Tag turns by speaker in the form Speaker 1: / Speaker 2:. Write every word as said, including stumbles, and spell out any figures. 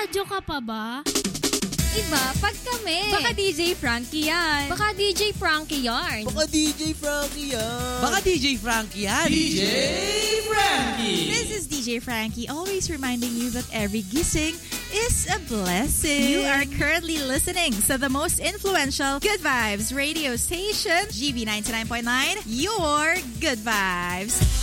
Speaker 1: Nagre-radyo ka pa ba?
Speaker 2: Iba, pag kami.
Speaker 3: Baka D J Frankie yan.
Speaker 2: Baka D J Frankie yarn.
Speaker 4: Baka D J Frankie yan.
Speaker 5: Baka D J Frankie yan.
Speaker 6: D J Frankie.
Speaker 7: This is D J Frankie, always reminding you that every gising is a blessing.
Speaker 8: You are currently listening to the most influential Good Vibes radio station, G B ninety-nine point nine, your Good Vibes.